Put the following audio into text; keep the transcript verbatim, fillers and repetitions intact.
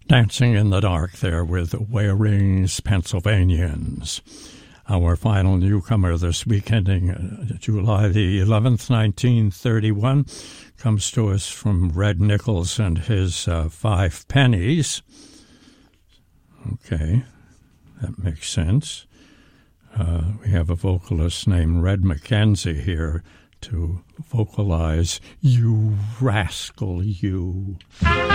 Dancing in the Dark there with Waring's Pennsylvanians. Our final newcomer this week, ending uh, July the eleventh, nineteen thirty-one, comes to us from Red Nichols and his uh, Five Pennies. Okay, that makes sense. Uh, we have a vocalist named Red McKenzie here to vocalize "You Rascal You."